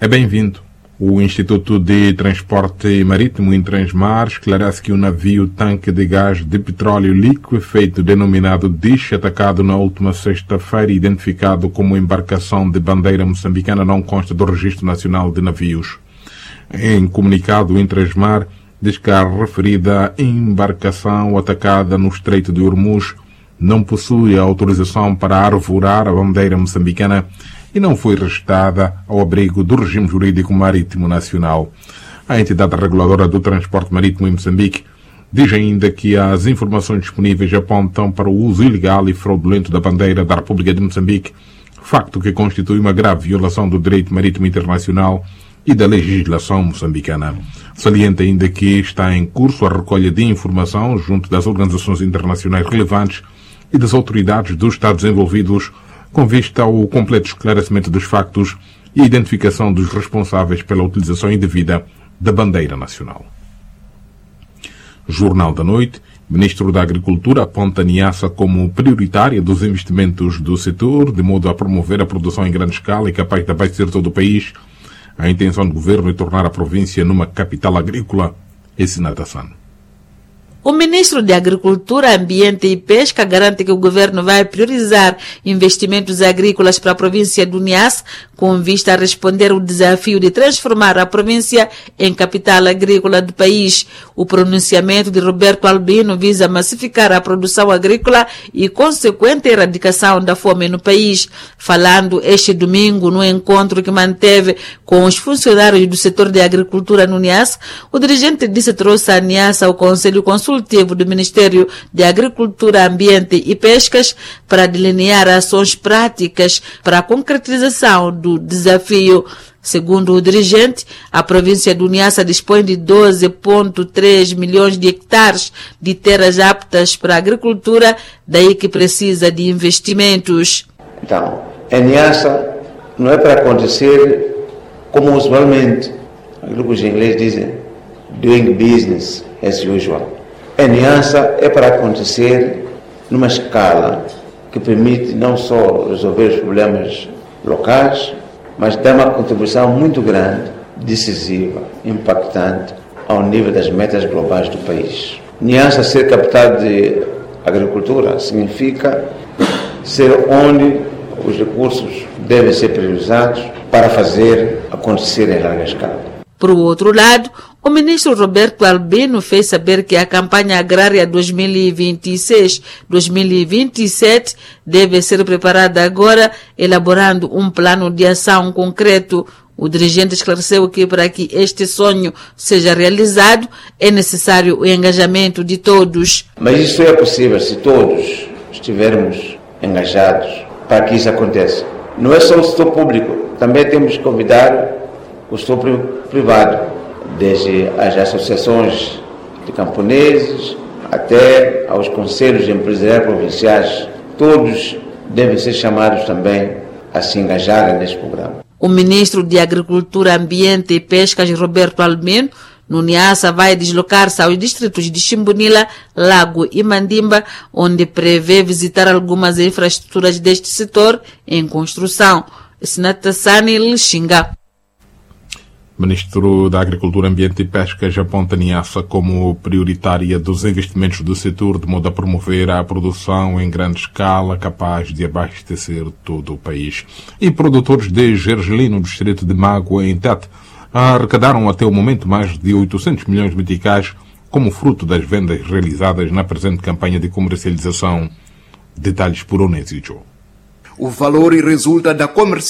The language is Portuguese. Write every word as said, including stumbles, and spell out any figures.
É bem-vindo. O Instituto de Transporte Marítimo Intransmar esclarece que o navio tanque de gás de petróleo liquefeito denominado Dish, atacado na última sexta-feira, identificado como embarcação de bandeira moçambicana, não consta do Registro Nacional de Navios. Em comunicado, o Intransmar diz que a referida embarcação atacada no Estreito de Hormuz não possui autorização para arvorar a bandeira moçambicana e não foi registrada ao abrigo do regime jurídico marítimo nacional. A entidade reguladora do transporte marítimo em Moçambique diz ainda que as informações disponíveis apontam para o uso ilegal e fraudulento da bandeira da República de Moçambique, facto que constitui uma grave violação do direito marítimo internacional e da legislação moçambicana. Salienta ainda que está em curso a recolha de informação junto das organizações internacionais relevantes e das autoridades dos Estados envolvidos, com vista ao completo esclarecimento dos factos e a identificação dos responsáveis pela utilização indevida da bandeira nacional. Jornal da Noite. O Ministro da Agricultura aponta Niassa como prioritária dos investimentos do setor, de modo a promover a produção em grande escala e capaz de abastecer todo o país. A intenção do governo é tornar a província numa capital agrícola. Esse Natasan. O ministro de Agricultura, Ambiente e Pesca garante que o governo vai priorizar investimentos agrícolas para a província do Niassa, com vista a responder ao desafio de transformar a província em capital agrícola do país. O pronunciamento de Roberto Albino visa massificar a produção agrícola e consequente erradicação da fome no país. Falando este domingo no encontro que manteve com os funcionários do setor de agricultura no Niassa, o dirigente disse trouxe a Niassa ao Conselho Consultivo do Ministério de Agricultura, Ambiente e Pescas para delinear ações práticas para a concretização do desafio. Segundo o dirigente, a província do Niassa dispõe de doze vírgula três milhões de hectares de terras aptas para a agricultura, daí que precisa de investimentos. Então, em Niassa não é para acontecer como usualmente, aquilo que os ingleses dizem, doing business as usual. A Niassa é para acontecer numa escala que permite não só resolver os problemas locais, mas dar uma contribuição muito grande, decisiva, impactante ao nível das metas globais do país. Niassa ser capital de agricultura significa ser onde os recursos devem ser priorizados para fazer acontecer em larga escala. Por outro lado, o ministro Roberto Albino fez saber que a campanha agrária dois mil e vinte e seis a dois mil e vinte e sete deve ser preparada agora, elaborando um plano de ação concreto. O dirigente esclareceu que para que este sonho seja realizado é necessário o engajamento de todos. Mas isso é possível se todos estivermos engajados para que isso aconteça. Não é só o setor público, também temos que convidar o setor privado, desde as associações de camponeses até aos conselhos empresariais provinciais. Todos devem ser chamados também a se engajarem neste programa. O ministro de Agricultura, Ambiente e Pescas, Roberto Albino, no Niassa, vai deslocar-se aos distritos de Chimbunila, Lago e Mandimba, onde prevê visitar algumas infraestruturas deste setor em construção. Sinatassani Lixinga. Ministro da Agricultura, Ambiente e Pescas aponta Niassa como prioritária dos investimentos do setor, de modo a promover a produção em grande escala capaz de abastecer todo o país. E produtores de gergelino no distrito de Mágoa, em Tete, arrecadaram até o momento mais de oitocentos milhões de meticais como fruto das vendas realizadas na presente campanha de comercialização. Detalhes por Onésio. O valor resulta da comercialização